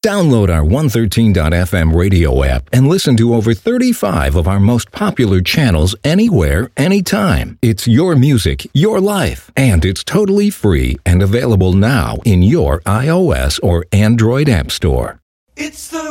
Download our 113.fm radio app and listen to over 35 of our most popular channels anywhere, anytime. It's your music, your life, and it's totally free and available now in your iOS or Android app store. It's the